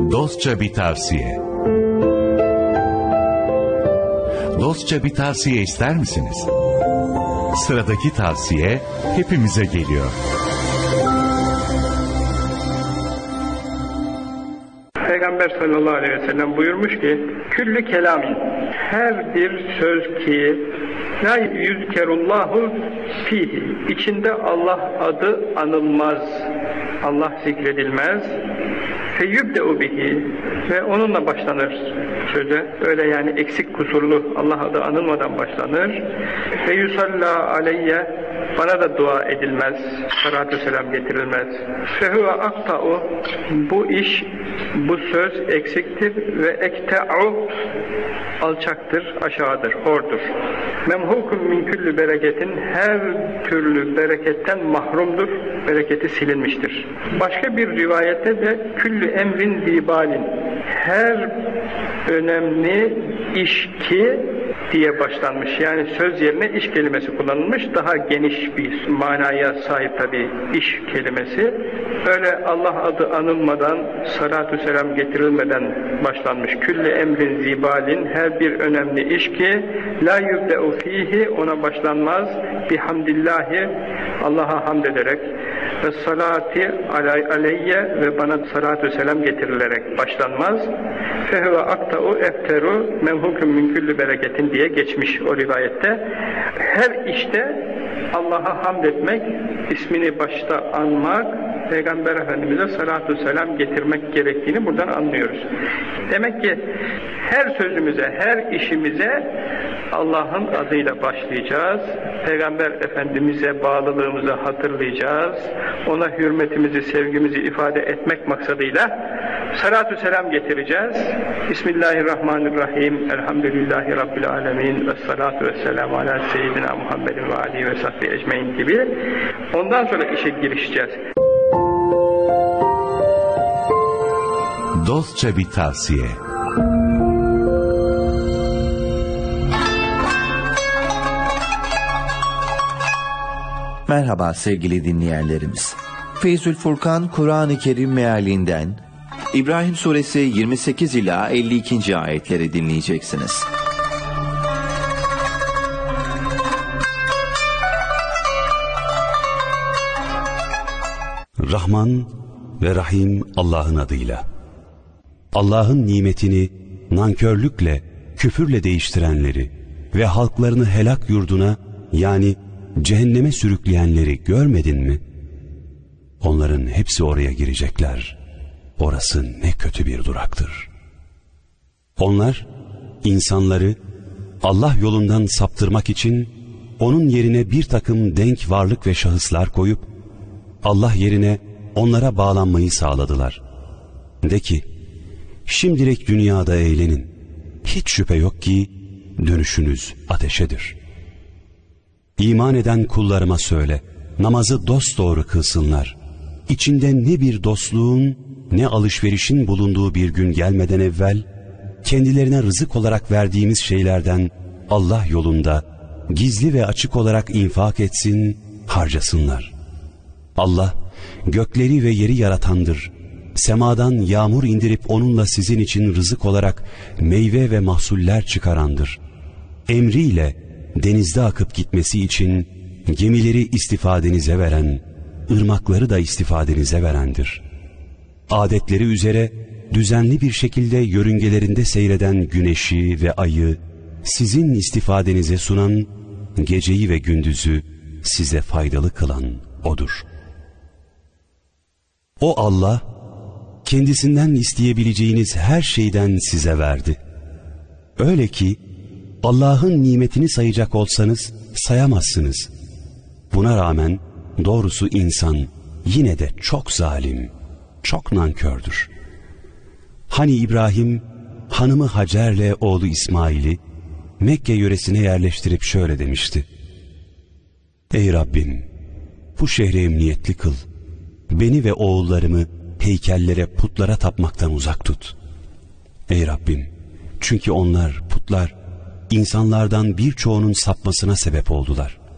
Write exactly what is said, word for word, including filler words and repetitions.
Dostça bir tavsiye. Dostça bir tavsiye ister misiniz? Sıradaki tavsiye hepimize geliyor. Peygamber sallallahu aleyhi ve sellem buyurmuş ki, küllü kelamin, her bir söz ki la yüzkerullahu fihi, içinde Allah adı anılmaz, Allah zikredilmez, feyübde'u bihi, ve onunla başlanır söze, öyle yani eksik kusurlu Allah adı anılmadan başlanır, ve yusalla aleyye, bana da dua edilmez, salatü selam getirilmez. Fehuve akta'u, bu iş, bu söz eksiktir ve ekta'u, alçaktır, aşağıdır, hordur. Memhukun min küllü bereketin, her türlü bereketten mahrumdur, bereketi silinmiştir. Başka bir rivayette de küllü emrin zibalin, her önemli iş ki diye başlanmış. Yani söz yerine iş kelimesi kullanılmış. Daha geniş bir manaya sahip tabi iş kelimesi. Öyle Allah adı anılmadan, salatü selam getirilmeden başlanmış. Külle emrin zibalin, her bir önemli iş ki la yübde'u fihi, ona başlanmaz. Bihamdillahi, Allah'a hamd ederek ve salati aleyye, ve bana salatü selam getirilerek başlanmaz. Fehuve akta'u efteru memhukun min küllü bereketin diye geçmiş o rivayette. Her işte Allah'a hamd etmek, ismini başta anmak, Peygamber Efendimiz'e salatu selam getirmek gerektiğini buradan anlıyoruz. Demek ki her sözümüze, her işimize Allah'ın adıyla başlayacağız. Peygamber Efendimiz'e bağlılığımızı hatırlayacağız. Ona hürmetimizi, sevgimizi ifade etmek maksadıyla salatu selam getireceğiz. Bismillahirrahmanirrahim. Elhamdülillahi Rabbil alemin. Ve salatu ve selamu ala seyyidina Muhammedin ve alihi ve sahbihi ecmaîn gibi. Ondan sonra işe girişeceğiz. Dostça bir tavsiye. Merhaba sevgili dinleyenlerimiz. Feyzül Furkan Kur'an-ı Kerim mealinden İbrahim Suresi yirmi sekiz ila elli ikinci ayetleri dinleyeceksiniz. Rahman ve Rahim Allah'ın adıyla. Allah'ın nimetini nankörlükle, küfürle değiştirenleri ve halklarını helak yurduna, yani cehenneme sürükleyenleri görmedin mi? Onların hepsi oraya girecekler. Orası ne kötü bir duraktır. Onlar insanları Allah yolundan saptırmak için onun yerine bir takım denk varlık ve şahıslar koyup Allah yerine onlara bağlanmayı sağladılar. De ki, şimdilik dünyada eğlenin. Hiç şüphe yok ki dönüşünüz ateşedir. İman eden kullarıma söyle, namazı dosdoğru kılsınlar. İçinde ne bir dostluğun ne alışverişin bulunduğu bir gün gelmeden evvel, kendilerine rızık olarak verdiğimiz şeylerden Allah yolunda gizli ve açık olarak infak etsin, harcasınlar. Allah gökleri ve yeri yaratandır. Semadan yağmur indirip onunla sizin için rızık olarak meyve ve mahsuller çıkarandır. Emriyle denizde akıp gitmesi için gemileri istifadenize veren, ırmakları da istifadenize verendir. Adetleri üzere düzenli bir şekilde yörüngelerinde seyreden güneşi ve ayı sizin istifadenize sunan, geceyi ve gündüzü size faydalı kılan O'dur. O Allah, kendisinden isteyebileceğiniz her şeyden size verdi. Öyle ki Allah'ın nimetini sayacak olsanız sayamazsınız. Buna rağmen doğrusu insan yine de çok zalim, çok nankördür. Hani İbrahim hanımı Hacer'le oğlu İsmail'i Mekke yöresine yerleştirip şöyle demişti: Ey Rabbim, bu şehri emniyetli kıl. Beni ve oğullarımı heykellere, putlara tapmaktan uzak tut. Ey Rabbim, çünkü onlar, putlar, insanlardan birçoğunun sapmasına sebep oldular.